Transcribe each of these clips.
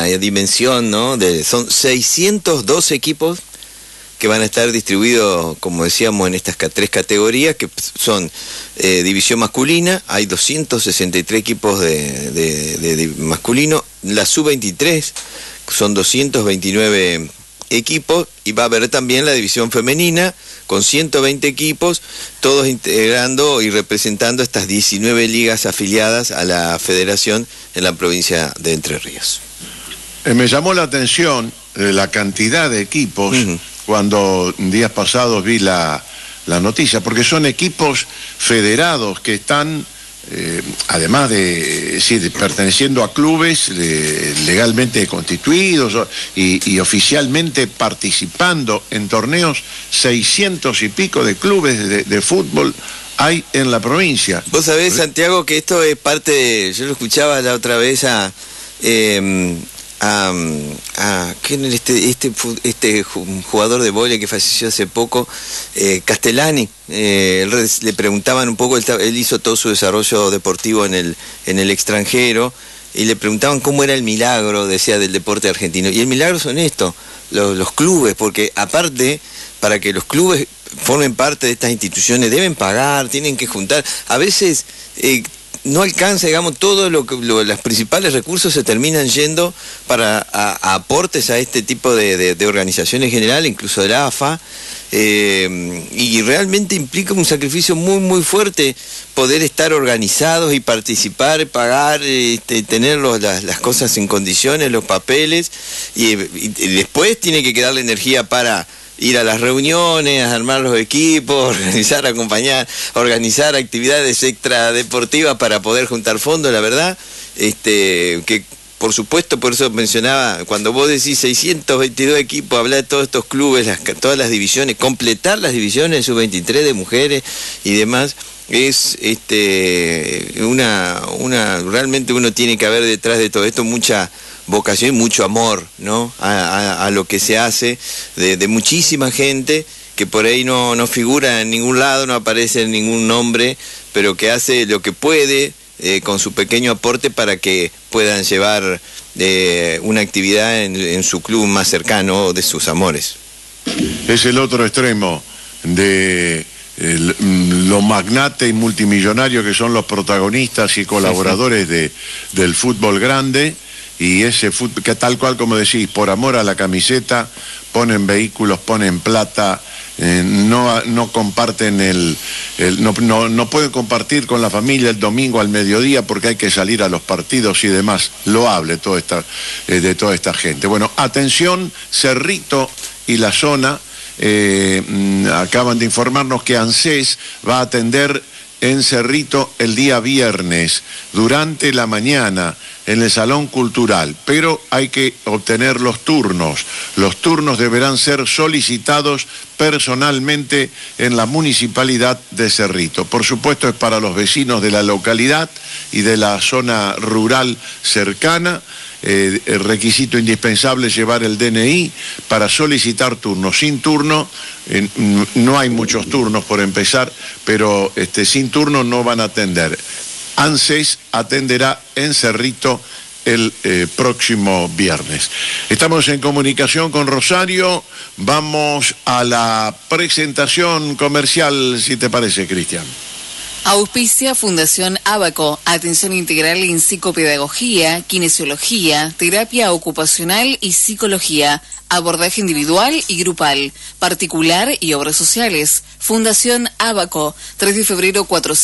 dimensión, ¿no? Son 602 equipos que van a estar distribuidos, como decíamos, en estas tres categorías, que son división masculina. Hay 263 equipos de masculino. La sub-23 son 229 equipos, y va a haber también la división femenina con 120 equipos, todos integrando y representando estas 19 ligas afiliadas a la federación en la provincia de Entre Ríos. Me llamó la atención la cantidad de equipos cuando días pasados vi la noticia, porque son equipos federados que están, además de perteneciendo a clubes legalmente constituidos y oficialmente participando en torneos. 600 y pico de clubes de fútbol hay en la provincia. Vos sabés, Santiago, que esto es parte de, yo lo escuchaba la otra vez ¿quién era este jugador de vóley que falleció hace poco? Castellani. Le preguntaban un poco, él hizo todo su desarrollo deportivo en el extranjero, y le preguntaban cómo era el milagro, decía, del deporte argentino. Y el milagro son estos, los clubes, porque aparte, para que los clubes formen parte de estas instituciones, deben pagar, tienen que juntar. A veces no alcanza, digamos, todos los principales recursos se terminan yendo para aportes a este tipo de organizaciones generales, incluso de la AFA, y realmente implica un sacrificio muy, muy fuerte poder estar organizados y participar, pagar, tener las cosas en condiciones, los papeles, y después tiene que quedar la energía para ir a las reuniones, armar los equipos, organizar, acompañar, organizar actividades extradeportivas para poder juntar fondos. La verdad, que por supuesto, por eso mencionaba, cuando vos decís 622 equipos, hablar de todos estos clubes, todas las divisiones, completar las divisiones sub-23 de mujeres y demás, es realmente uno tiene que haber detrás de todo esto mucha vocación y mucho amor, ¿no? A lo que se hace, de muchísima gente que por ahí no figura en ningún lado, no aparece en ningún nombre, pero que hace lo que puede con su pequeño aporte para que puedan llevar una actividad en su club más cercano de sus amores. Es el otro extremo de lo magnate y multimillonario que son los protagonistas y colaboradores del fútbol grande. Y ese fútbol, que tal cual como decís, por amor a la camiseta, ponen vehículos, ponen plata, no comparten no pueden compartir con la familia el domingo al mediodía porque hay que salir a los partidos y demás. Loable de toda esta gente. Bueno, atención, Cerrito y la zona, acaban de informarnos que ANSES va a atender en Cerrito el día viernes, durante la mañana, en el Salón Cultural, pero hay que obtener los turnos. Los turnos deberán ser solicitados personalmente en la Municipalidad de Cerrito. Por supuesto, es para los vecinos de la localidad y de la zona rural cercana. El requisito indispensable es llevar el DNI para solicitar turnos. Sin turno, no hay muchos turnos por empezar, pero sin turno no van a atender. ANSES atenderá en Cerrito el próximo viernes. Estamos en comunicación con Rosario. Vamos a la presentación comercial, si te parece, Cristian. Auspicia Fundación Ábaco, atención integral en psicopedagogía, kinesiología, terapia ocupacional y psicología, abordaje individual y grupal, particular y obras sociales. Fundación Ábaco, 3 de febrero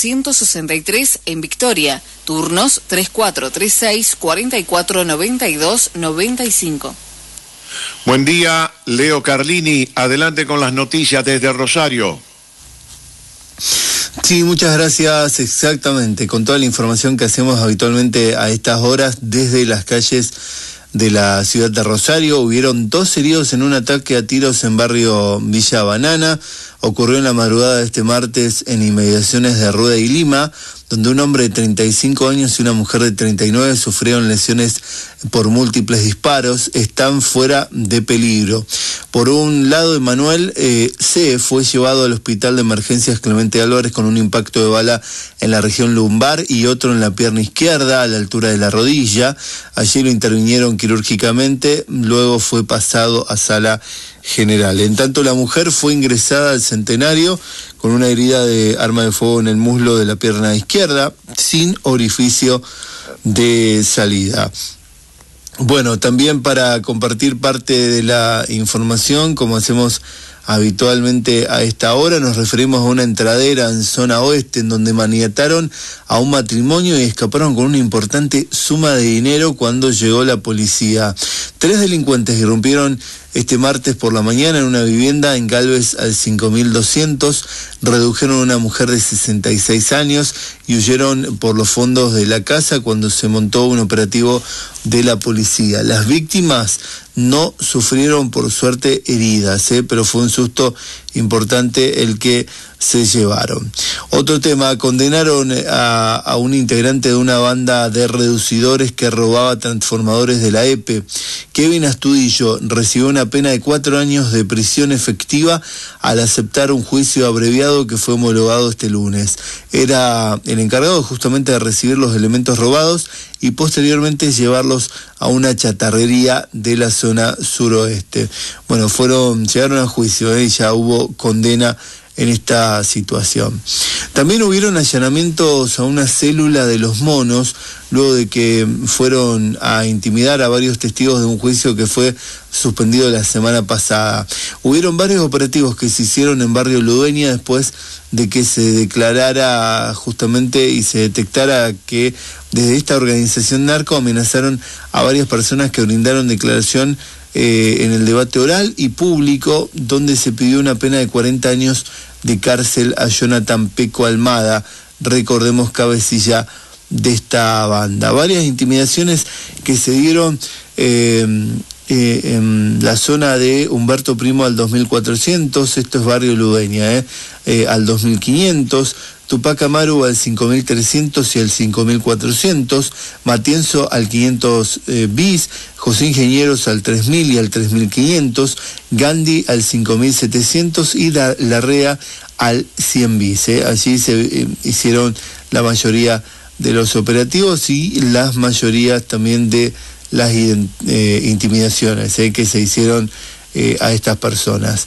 463 en Victoria, turnos 3436 44 92 95. Buen día, Leo Carlini, adelante con las noticias desde Rosario. Sí, muchas gracias, exactamente, con toda la información que hacemos habitualmente a estas horas desde las calles de la ciudad de Rosario. Hubieron 2 heridos en un ataque a tiros en barrio Villa Banana. Ocurrió en la madrugada de este martes en inmediaciones de Rueda y Lima, donde un hombre de 35 años y una mujer de 39 sufrieron lesiones por múltiples disparos, están fuera de peligro. Por un lado, Emanuel C. fue llevado al hospital de emergencias Clemente Álvarez con un impacto de bala en la región lumbar y otro en la pierna izquierda, a la altura de la rodilla. Allí lo intervinieron quirúrgicamente, luego fue pasado a sala general. En tanto, la mujer fue ingresada al Centenario con una herida de arma de fuego en el muslo de la pierna izquierda, sin orificio de salida. Bueno, también para compartir parte de la información, como hacemos habitualmente a esta hora, nos referimos a una entradera en zona oeste en donde maniataron a un matrimonio y escaparon con una importante suma de dinero cuando llegó la policía. 3 delincuentes irrumpieron este martes por la mañana en una vivienda en Galvez al 5200, redujeron a una mujer de 66 años y huyeron por los fondos de la casa cuando se montó un operativo de la policía. Las víctimas no sufrieron por suerte heridas, pero fue un susto importante el que se llevaron. Otro tema, condenaron a un integrante de una banda de reducidores que robaba transformadores de la EPE. Kevin Astudillo recibió una pena de 4 años de prisión efectiva al aceptar un juicio abreviado que fue homologado este lunes. Era el encargado justamente de recibir los elementos robados y posteriormente llevarlos a una chatarrería de la zona suroeste. Bueno, llegaron a juicio y ya hubo condena en esta situación. También hubieron allanamientos a una célula de Los Monos, luego de que fueron a intimidar a varios testigos de un juicio que fue suspendido la semana pasada. Hubieron varios operativos que se hicieron en Barrio Ludueña después de que se declarara justamente y se detectara que desde esta organización narco amenazaron a varias personas que brindaron declaración en el debate oral y público, donde se pidió una pena de 40 años de cárcel a Jonathan Peco Almada, recordemos cabecilla de esta banda. Varias intimidaciones que se dieron en la zona de Humberto Primo al 2400, esto es Barrio Ludueña, al 2500, Tupac Amaru al 5300 y al 5400, Matienzo al 500 bis, José Ingenieros al 3000 y al 3500, Gandhi al 5700 y Larrea al 100 bis. Allí se hicieron la mayoría de los operativos y las mayorías también de las intimidaciones que se hicieron a estas personas.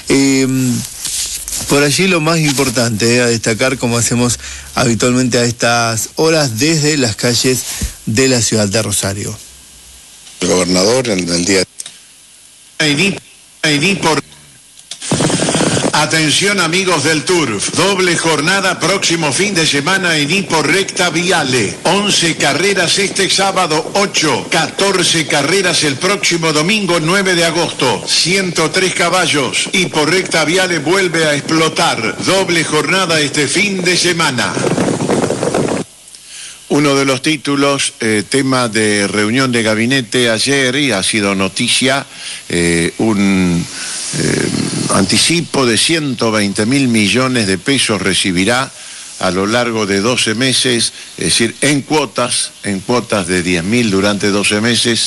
Por allí lo más importante a destacar, como hacemos habitualmente a estas horas, desde las calles de la ciudad de Rosario. El gobernador en el día... Atención amigos del Turf, doble jornada próximo fin de semana en Hiporrecta Viale. 11 carreras este sábado 8, 14 carreras el próximo domingo 9 de agosto, 103 caballos. Hiporrecta Viale vuelve a explotar, doble jornada este fin de semana. Uno de los títulos, tema de reunión de gabinete ayer y ha sido noticia, un anticipo de 120.000 millones de pesos recibirá a lo largo de 12 meses, es decir, en cuotas de 10.000 durante 12 meses,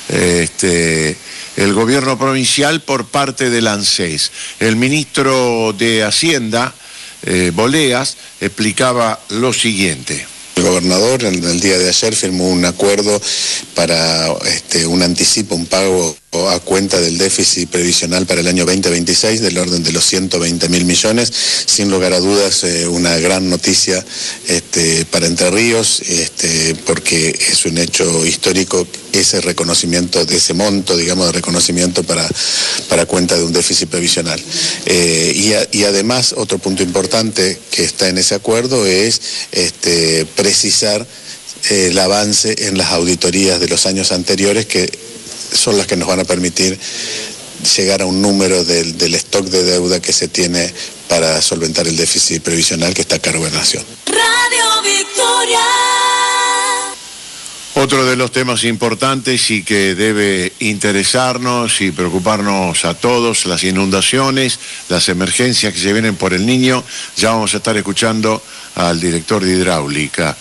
el gobierno provincial por parte del ANSES. El ministro de Hacienda, Boleas, explicaba lo siguiente. El gobernador en el día de ayer firmó un acuerdo para un anticipo, un pago a cuenta del déficit previsional para el año 2026 del orden de los 120.000 millones. Sin lugar a dudas, una gran noticia para Entre Ríos, porque es un hecho histórico ese reconocimiento de ese monto, digamos, de reconocimiento para cuenta de un déficit previsional. Y además, otro punto importante que está en ese acuerdo es precisar el avance en las auditorías de los años anteriores, que son las que nos van a permitir llegar a un número del stock de deuda que se tiene para solventar el déficit previsional que está a cargo de la Nación. Radio Victoria. Otro de los temas importantes y que debe interesarnos y preocuparnos a todos, las inundaciones, las emergencias que se vienen por el Niño. Ya vamos a estar escuchando al director de Hidráulica.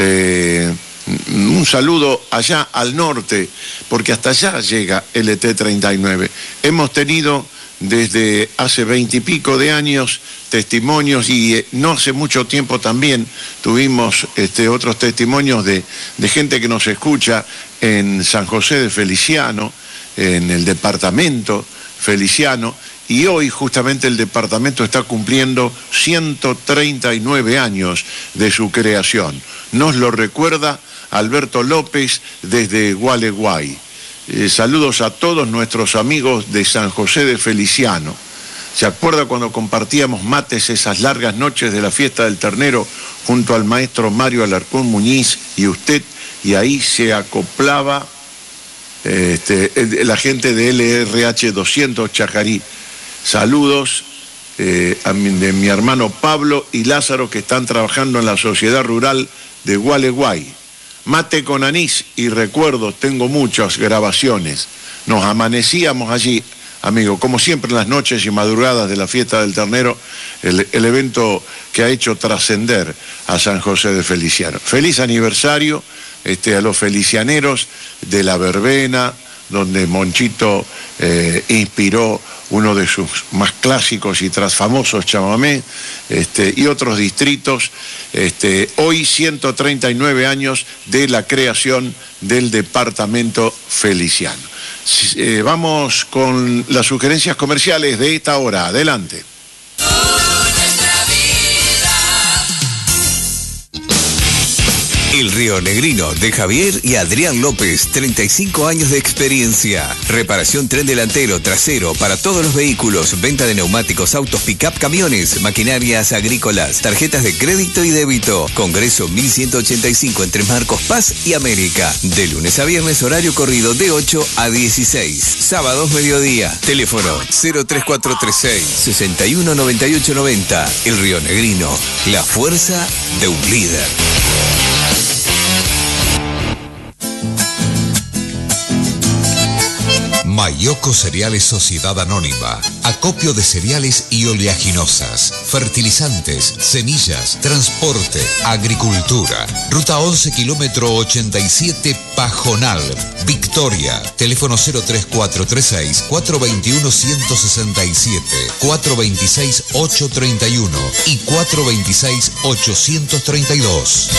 Un saludo allá al norte, porque hasta allá llega el ET39. Hemos tenido desde hace 20 y pico de años testimonios, y no hace mucho tiempo también tuvimos otros testimonios de gente que nos escucha en San José de Feliciano, en el departamento Feliciano, y hoy justamente el departamento está cumpliendo 139 años de su creación. Nos lo recuerda Alberto López desde Gualeguay. Saludos a todos nuestros amigos de San José de Feliciano. ¿Se acuerda cuando compartíamos mates esas largas noches de la fiesta del ternero junto al maestro Mario Alarcón Muñiz y usted? Y ahí se acoplaba la gente de LRH 200 Chajarí. Saludos de mi hermano Pablo y Lázaro, que están trabajando en la sociedad rural de Gualeguay. Mate con anís y recuerdos, tengo muchas grabaciones. Nos amanecíamos allí, amigo, como siempre en las noches y madrugadas de la fiesta del ternero, el evento que ha hecho trascender a San José de Feliciano. Feliz aniversario a los felicianeros de la verbena, donde Monchito inspiró uno de sus más clásicos y famosos chamamé, y otros distritos. Hoy 139 años de la creación del departamento Feliciano. Vamos con las sugerencias comerciales de esta hora. Adelante. El Río Negrino de Javier y Adrián López, 35 años de experiencia. Reparación tren delantero, trasero para todos los vehículos, venta de neumáticos, autos, pick-up, camiones, maquinarias agrícolas, tarjetas de crédito y débito. Congreso 1185 entre Marcos Paz y América. De lunes a viernes, horario corrido de 8 a 16. Sábados mediodía. Teléfono 03436 619890. El Río Negrino, la fuerza de un líder. Mayoco Cereales Sociedad Anónima. Acopio de cereales y oleaginosas, fertilizantes, semillas, transporte, agricultura. Ruta 11, kilómetro 87, Pajonal, Victoria. Teléfono 03436 421 167, 426 831 y 426 832.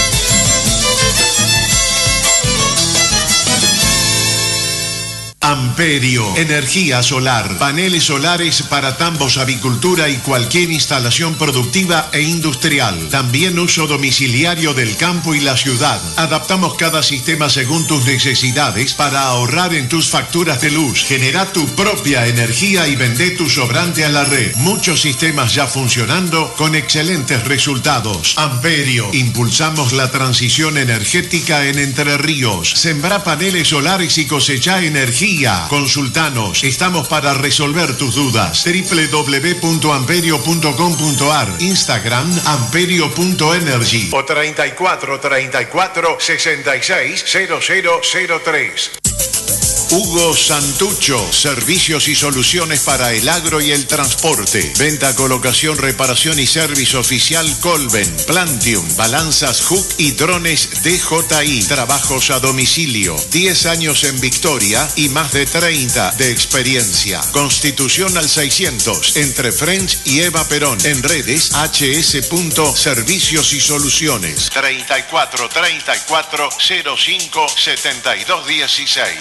Amperio, energía solar, paneles solares para tambos, avicultura y cualquier instalación productiva e industrial. También uso domiciliario del campo y la ciudad. Adaptamos cada sistema según tus necesidades para ahorrar en tus facturas de luz. Genera tu propia energía y vende tu sobrante a la red. Muchos sistemas ya funcionando con excelentes resultados. Amperio, impulsamos la transición energética en Entre Ríos. Sembra paneles solares y cosecha energía. Consultanos, estamos para resolver tus dudas. www.amperio.com.ar, Instagram amperio.energy o 3434 66 0003. Hugo Santucho, servicios y soluciones para el agro y el transporte. Venta, colocación, reparación y servicio oficial Colben, Plantium, balanzas Hook y drones DJI. Trabajos a domicilio. 10 años en Victoria y más de 30 de experiencia. Constitución al 600, entre French y Eva Perón. En redes hs.servicios y soluciones. 34 34 05 72 16.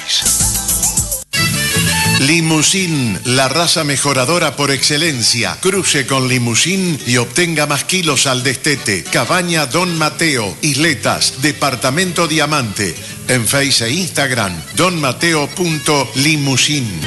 Limusín, la raza mejoradora por excelencia. Cruce con Limusín y obtenga más kilos al destete. Cabaña Don Mateo, Isletas, Departamento Diamante. En Face e Instagram, donmateo.limusín.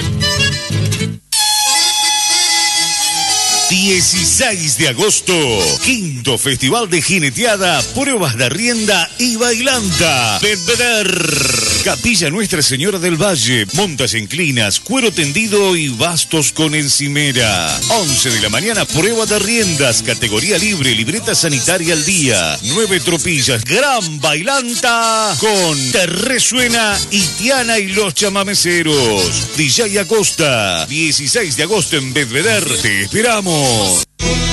16 de agosto, quinto Festival de Jineteada, Pruebas de Rienda y Bailanta. Belvedere. Capilla Nuestra Señora del Valle, montas enclinas, cuero tendido y bastos con encimera. 11 de la mañana, prueba de riendas, categoría libre, libreta sanitaria al día. 9 tropillas, gran bailanta con Te Resuena, Itiana y los chamameceros. DJ Acosta, 16 de agosto en Belvedere, te esperamos.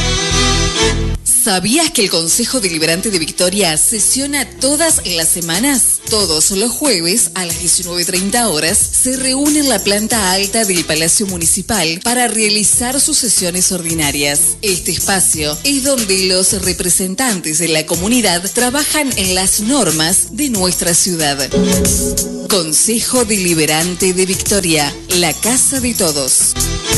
¿Sabías que el Consejo Deliberante de Victoria sesiona todas las semanas? Todos los jueves a las 19:30 horas se reúne en la planta alta del Palacio Municipal para realizar sus sesiones ordinarias. Este espacio es donde los representantes de la comunidad trabajan en las normas de nuestra ciudad. Consejo Deliberante de Victoria, la casa de todos.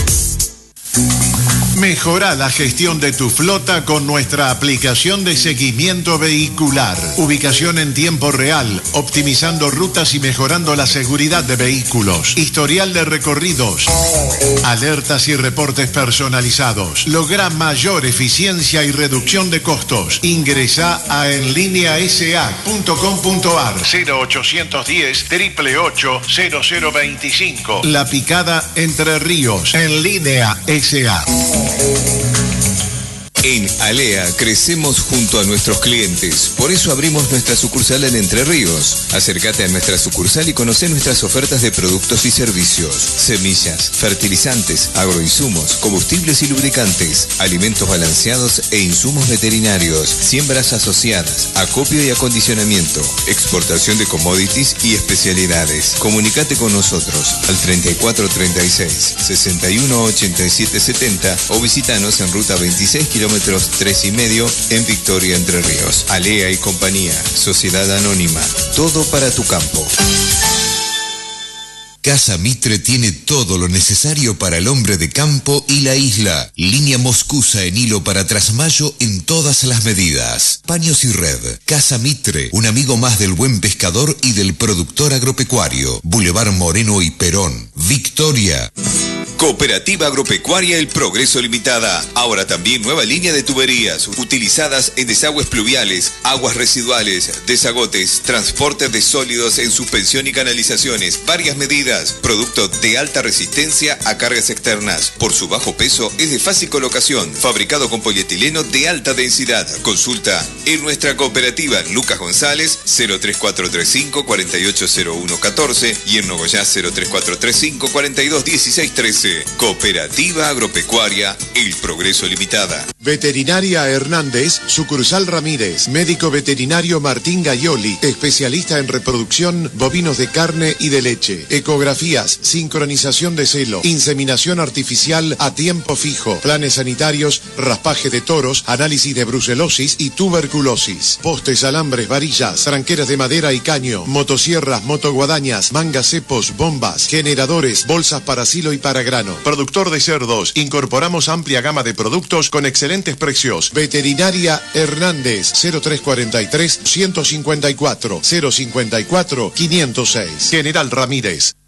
Mejora la gestión de tu flota con nuestra aplicación de seguimiento vehicular. Ubicación en tiempo real, optimizando rutas y mejorando la seguridad de vehículos. Historial de recorridos. Alertas y reportes personalizados. Logra mayor eficiencia y reducción de costos. Ingresa a enlineasa.com.ar 0810 888 0025. La Picada, Entre Ríos. En Línea SA. En Alea crecemos junto a nuestros clientes, por eso abrimos nuestra sucursal en Entre Ríos. Acércate a nuestra sucursal y conoce nuestras ofertas de productos y servicios, semillas, fertilizantes, agroinsumos, combustibles y lubricantes, alimentos balanceados e insumos veterinarios, siembras asociadas, acopio y acondicionamiento, exportación de commodities y especialidades. Comunicate con nosotros al 3436 61 87 70 o visítanos en ruta 26 kilómetros 3,5 en Victoria, Entre Ríos. Alea y compañía, Sociedad Anónima, todo para tu campo. Casa Mitre tiene todo lo necesario para el hombre de campo y la isla. Línea moscusa en hilo para trasmayo en todas las medidas. Paños y red. Casa Mitre, un amigo más del buen pescador y del productor agropecuario. Boulevard Moreno y Perón, Victoria. Cooperativa Agropecuaria El Progreso Limitada. Ahora también nueva línea de tuberías utilizadas en desagües pluviales, aguas residuales, desagotes, transporte de sólidos en suspensión y canalizaciones. Varias medidas. Producto de alta resistencia a cargas externas. Por su bajo peso es de fácil colocación. Fabricado con polietileno de alta densidad. Consulta en nuestra cooperativa Lucas González 03435 480114 y en Nogoyá 03435 421613. Cooperativa Agropecuaria El Progreso Limitada. Veterinaria Hernández, sucursal Ramírez. Médico veterinario Martín Gaioli, especialista en reproducción bovinos de carne y de leche. Ecografías, sincronización de celo, inseminación artificial a tiempo fijo, planes sanitarios, raspaje de toros, análisis de brucelosis y tuberculosis. Postes, alambres, varillas, tranqueras de madera y caño, motosierras, motoguadañas, mangas, cepos, bombas, generadores, bolsas para silo y para grano. Productor de cerdos. Incorporamos amplia gama de productos con excelentes precios. Veterinaria Hernández 0343 154 054 506. General Ramírez.